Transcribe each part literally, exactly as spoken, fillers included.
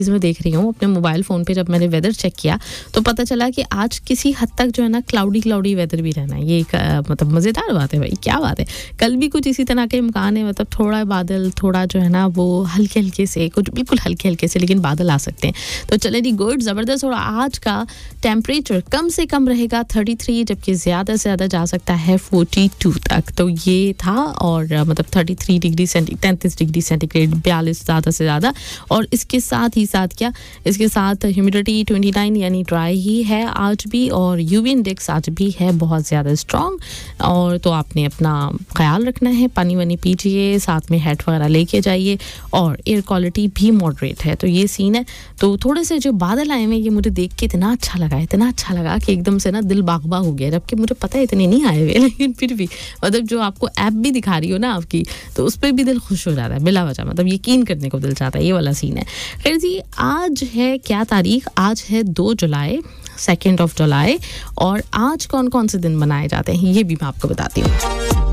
मैं देख रही हूँ अपने मोबाइल फ़ोन पे, जब मैंने वेदर चेक किया तो पता चला कि आज किसी हद तक जो है ना क्लाउडी क्लाउडी वेदर भी रहना है। ये एक मतलब मज़ेदार बात है भाई, क्या बात है। कल भी कुछ इसी तरह के इम्कान है, मतलब थोड़ा बादल, थोड़ा जो है ना वो हल्के हल्के से, कुछ बिल्कुल हल्के हल्के से, लेकिन बादल आ सकते हैं। तो चले जी, गुड, ज़बरदस्त। और आज का टेम्परेचर कम से कम रहेगा तैंतीस, जबकि ज़्यादा से ज़्यादा जा सकता है बयालीस तक। तो ये था, और मतलब तैंतीस डिग्री सेंटी तैंतीस डिग्री सेंटीग्रेड, बयालीस ज़्यादा से ज़्यादा। और इसके साथ ही साथ क्या, इसके साथ ह्यूमिडिटी उनतीस यानी ड्राई ही है आज भी, और यूवी इंडेक्स आज भी है बहुत ज़्यादा स्ट्रॉन्ग। और तो आपने अपना ख्याल रखना है, पानी वानी पीजिए, साथ में हेड वगैरह लेके जाइए, और एयर क्वालिटी भी मॉडरेट है। तो ये सीन है। तो थोड़े से जो बादल आए हुए, ये मुझे देख के इतना अच्छा लगा, इतना अच्छा लगा कि एकदम से ना दिल बागबा हो गया, जबकि मुझे पता है इतने नहीं आए हुए, लेकिन फिर भी मतलब जो आपको ऐप भी दिखा रही हो ना आपकी, तो उस पर भी दिल खुश हो जाता है बिला वजह, मतलब यकीन करने को दिल चाहता है। ये वाला सीन है। खैर जी, आज है क्या तारीख? आज है दो जुलाई, सेकेंड ऑफ जुलाई। और आज कौन कौन से दिन मनाए जाते हैं ये भी मैं आपको बताती हूँ।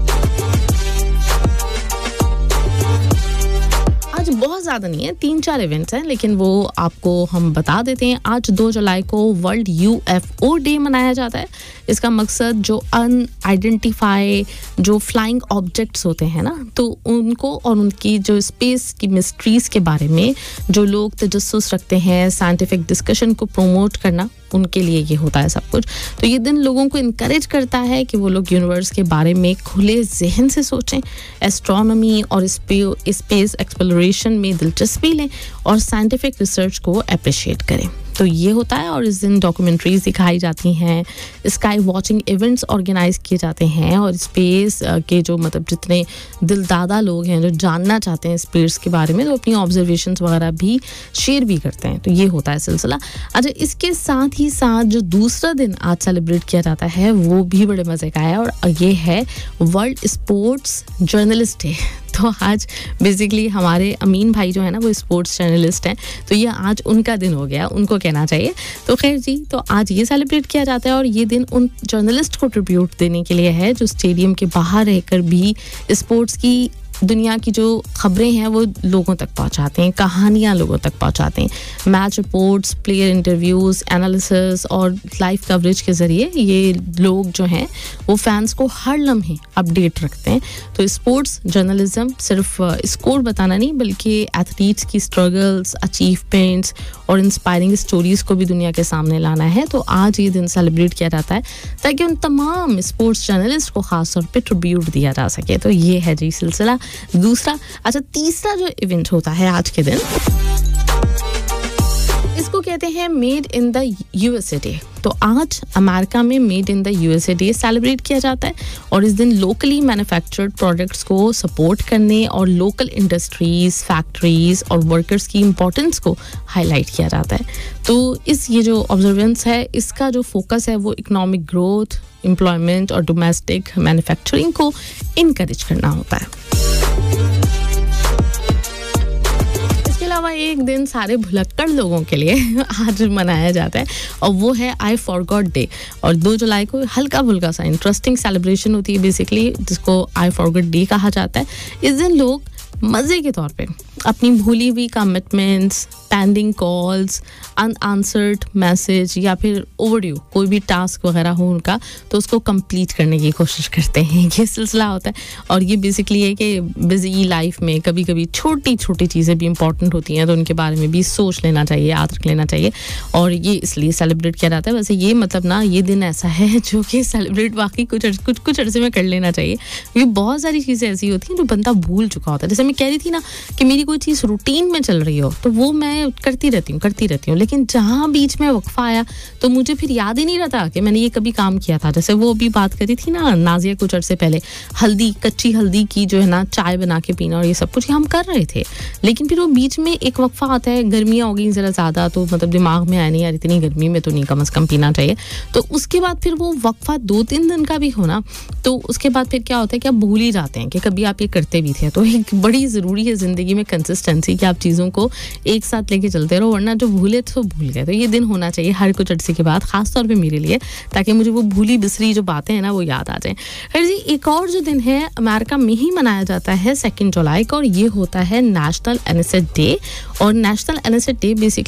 आज बहुत ज़्यादा नहीं है, तीन चार इवेंट्स हैं, लेकिन वो आपको हम बता देते हैं। आज दो जुलाई को वर्ल्ड यूएफओ डे मनाया जाता है। इसका मकसद जो अनआइडेंटिफाई जो फ्लाइंग ऑब्जेक्ट्स होते हैं ना, तो उनको और उनकी जो स्पेस की मिस्ट्रीज़ के बारे में जो लोग तजस्सुस रखते हैं, साइंटिफिक डिस्कशन को प्रमोट करना, उनके लिए ये होता है सब कुछ। तो ये दिन लोगों को इनकरेज करता है कि वो लोग यूनिवर्स के बारे में खुले जहन से सोचें, एस्ट्रोनॉमी और स्पेस एक्सप्लोरेशन में दिलचस्पी लें, और साइंटिफिक रिसर्च को अप्रिशिएट करें। तो ये होता है। और इस दिन डॉक्यूमेंट्रीज दिखाई जाती हैं, स्काई वॉचिंग इवेंट्स ऑर्गेनाइज किए जाते हैं, और स्पेस के जो मतलब जितने दिलदादा लोग हैं जो जानना चाहते हैं स्पेस के बारे में, तो अपनी ऑब्जर्वेशंस वगैरह भी शेयर भी करते हैं। तो ये होता है सिलसिला। अच्छा, इसके साथ ही साथ जो दूसरा दिन आज सेलिब्रेट किया जाता है वो भी बड़े मज़े का है, और ये है वर्ल्ड स्पोर्ट्स जर्नलिस्ट डे। तो आज बेसिकली हमारे अमीन भाई जो है ना वो स्पोर्ट्स जर्नलिस्ट हैं, तो ये आज उनका दिन हो गया, उनको कहना चाहिए। तो खैर जी, तो आज ये सेलिब्रेट किया जाता है, और ये दिन उन जर्नलिस्ट को ट्रिब्यूट देने के लिए है जो स्टेडियम के बाहर रहकर भी स्पोर्ट्स की दुनिया की जो खबरें हैं वो लोगों तक पहुंचाते हैं, कहानियां लोगों तक पहुंचाते हैं। Match reports, player interviews, analysis और लाइव कवरेज के ज़रिए ये लोग जो हैं वो फैंस को हर लम्हे अपडेट रखते हैं। तो स्पोर्ट्स जर्नलिज्म सिर्फ स्कोर बताना नहीं, बल्कि एथलीट्स की स्ट्रगल्स, अचीवमेंट्स और इंस्पायरिंग स्टोरीज़ को भी दुनिया के सामने लाना है। तो आज ये दिन सेलिब्रेट किया जाता है ताकि उन तमाम स्पोर्ट्स जर्नलिस्ट को ख़ास तौर पर ट्रिब्यूट दिया जा सके। तो ये है जी सिलसिला दूसरा। अच्छा, तीसरा जो इवेंट होता है आज के दिन, इसको कहते हैं made in the USA day. तो आज अमेरिका में made in the USA day celebrate किया जाता है, और इस दिन लोकली मैन्युफैक्चर्ड प्रोडक्ट्स को सपोर्ट करने और लोकल इंडस्ट्रीज, फैक्ट्रीज और वर्कर्स की इम्पोर्टेंस को हाईलाइट किया जाता है। तो इस ये जो ऑब्जर्वेंस है, इसका जो फोकस है वो इकोनॉमिक ग्रोथ, एम्प्लॉयमेंट और डोमेस्टिक मैन्युफैक्चरिंग को इनकरेज करना होता है। अलावा एक दिन सारे भुलक्कड़ लोगों के लिए आज मनाया जाता है, और वो है आई फॉरगॉट डे। और दो जुलाई को हल्का फुल्का सा इंटरेस्टिंग सेलिब्रेशन होती है बेसिकली, जिसको आई फॉरगॉट डे कहा जाता है। इस दिन लोग मज़े के तौर पे अपनी भूली हुई commitments, pending calls, unanswered message या फिर ओवरड्यू कोई भी टास्क वगैरह हो उनका, तो उसको कंप्लीट करने की कोशिश करते हैं। ये सिलसिला होता है। और ये बेसिकली है कि बिजी लाइफ में कभी कभी छोटी छोटी चीज़ें भी इंपॉर्टेंट होती हैं, तो उनके बारे में भी सोच लेना चाहिए, याद रख लेना चाहिए, और ये इसलिए सेलिब्रेट किया जाता है। वैसे ये मतलब ना, ये दिन ऐसा है जो कि सेलिब्रेट वाकई कुछ कुछ कुछ अर्से में कर लेना चाहिए। ये बहुत सारी चीज़ें ऐसी होती हैं जो बंदा भूल चुका होता है। जैसे मैं कह रही थी ना कि मेरी कोई चीज़ रूटीन में चल रही हो तो वो मैं करती रहती हूँ करती रहती हूँ लेकिन जहाँ बीच में वक्फा आया तो मुझे फिर याद ही नहीं रहता कि मैंने ये कभी काम किया था। जैसे वो अभी बात करी थी ना नाजिया कुछ अर्से पहले, हल्दी, कच्ची हल्दी की जो है ना चाय बना के पीना और ये सब कुछ हम कर रहे थे, लेकिन फिर वो बीच में एक वक्फा आता है, गर्मियाँ हो गई ज़रा ज़्यादा, तो मतलब दिमाग में आया नहीं यार इतनी गर्मी में तो नहीं कम अज़ कम पीना चाहिए। तो उसके बाद फिर वो वक्फा दो तीन दिन का भी होना, तो उसके बाद फिर क्या होता है कि आप भूल ही जाते हैं कि कभी आप ये करते भी थे। तो एक बड़ी बड़ी ज़रूरी है ज़िंदगी में कंसिस्टेंसी, कि आप चीज़ों को एक साथ लेके चलते रहो, वरना जो भूले तो भूल गए। तो ये दिन होना चाहिए हर कुछ अरसे के बाद, ख़ास तौर पे मेरे लिए, ताकि मुझे वो भूली बिसरी जो बातें हैं ना वो याद आ जाएं। खैर जी, एक और जो दिन है अमेरिका में ही मनाया जाता है सेकेंड जुलाई को, और ये होता है नेशनल एनिसेट डे। और नेशनल एनिसेट डे बेसिकली